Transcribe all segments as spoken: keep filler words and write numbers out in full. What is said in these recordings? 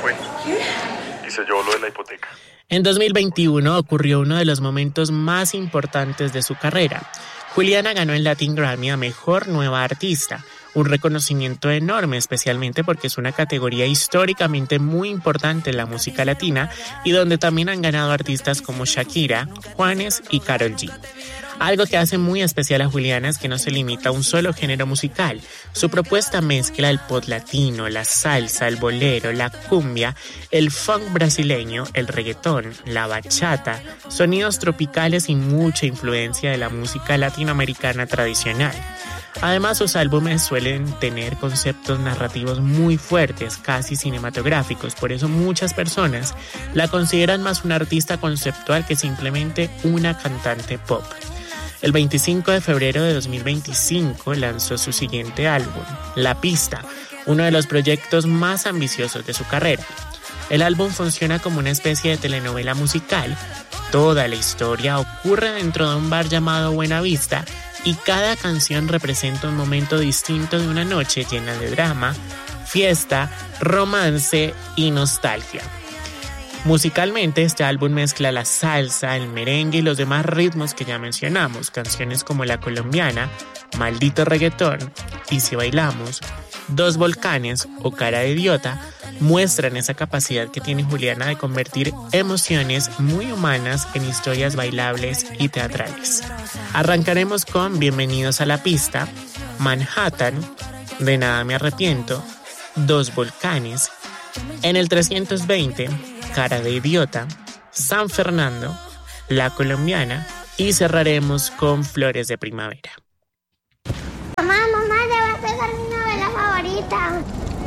fue y se llevó lo de la hipoteca. En dos mil veintiuno ocurrió uno de los momentos más importantes de su carrera. Juliana ganó el Latin Grammy a Mejor Nueva Artista, un reconocimiento enorme, especialmente porque es una categoría históricamente muy importante en la música latina y donde también han ganado artistas como Shakira, Juanes y Karol G. Algo que hace muy especial a Juliana es que no se limita a un solo género musical. Su propuesta mezcla el pop latino, la salsa, el bolero, la cumbia, el funk brasileño, el reggaetón, la bachata, sonidos tropicales y mucha influencia de la música latinoamericana tradicional. Además, sus álbumes suelen tener conceptos narrativos muy fuertes, casi cinematográficos, por eso muchas personas la consideran más una artista conceptual que simplemente una cantante pop. El veinticinco de febrero de dos mil veinticinco lanzó su siguiente álbum, La Pista, uno de los proyectos más ambiciosos de su carrera. El álbum funciona como una especie de telenovela musical. Toda la historia ocurre dentro de un bar llamado Buena Vista y cada canción representa un momento distinto de una noche llena de drama, fiesta, romance y nostalgia. Musicalmente, este álbum mezcla la salsa, el merengue y los demás ritmos que ya mencionamos, canciones como La Colombiana, Maldito Reggaetón, Y Si Bailamos, Dos Volcanes o Cara de Idiota, muestran esa capacidad que tiene Juliana de convertir emociones muy humanas en historias bailables y teatrales. Arrancaremos con Bienvenidos a la Pista, Manhattan, De Nada Me Arrepiento, Dos Volcanes, en el trescientos veinte, Cara de Idiota, San Fernando, La Colombiana y cerraremos con Flores de Primavera. Mamá, mamá, te va a pegar mi novela favorita.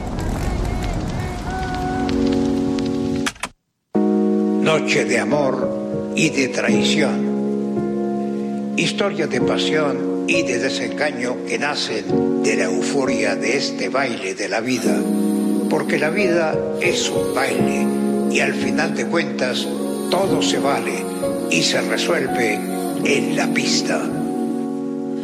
Noche de amor y de traición. Historia de pasión y de desengaño que nacen de la euforia de este baile de la vida. Porque la vida es un baile y al final de cuentas todo se vale y se resuelve en la pista.